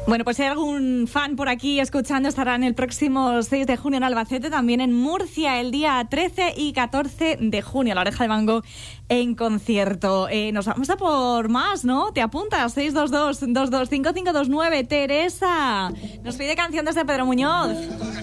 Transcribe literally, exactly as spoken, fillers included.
Bueno, pues si hay algún fan por aquí escuchando, estarán el próximo seis de junio en Albacete, también en Murcia el día trece y catorce de junio, La Oreja de Van Gogh en concierto. Eh, nos vamos a por más, ¿no? ¿Te apuntas? seis dos dos, dos dos cinco cinco dos nueve. Teresa nos pide canción desde Pedro Muñoz.